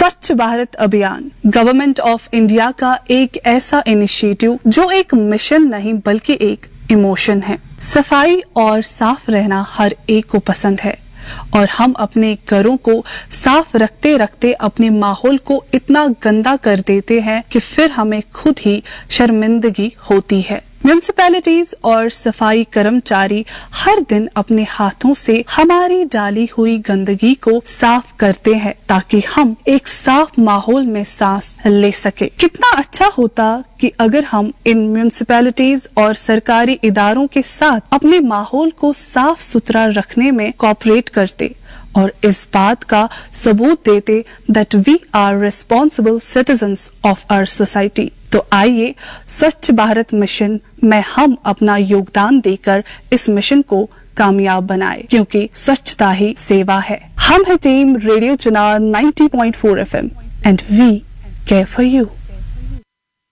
स्वच्छ भारत अभियान government of India का एक ऐसा इनिशिएटिव जो एक मिशन नहीं बल्कि एक इमोशन है। सफाई और साफ रहना हर एक को पसंद है और हम अपने घरों को साफ रखते रखते अपने माहौल को इतना गंदा कर देते हैं कि फिर हमें खुद ही शर्मिंदगी होती है। म्युनिसिपैलिटीज और सफाई कर्मचारी हर दिन अपने हाथों से हमारी डाली हुई गंदगी को साफ करते हैं ताकि हम एक साफ माहौल में सांस ले सके। कितना अच्छा होता कि अगर हम इन म्युनिसिपैलिटीज और सरकारी इदारों के साथ अपने माहौल को साफ सुथरा रखने में कोऑपरेट करते और इस बात का सबूत देते that we are responsible citizens of our society. तो आइए स्वच्छ भारत मिशन में हम अपना योगदान देकर इस मिशन को कामयाब बनाए, क्योंकि स्वच्छता ही सेवा है। हम है team radio Chunar 90.4 FM and we care for you.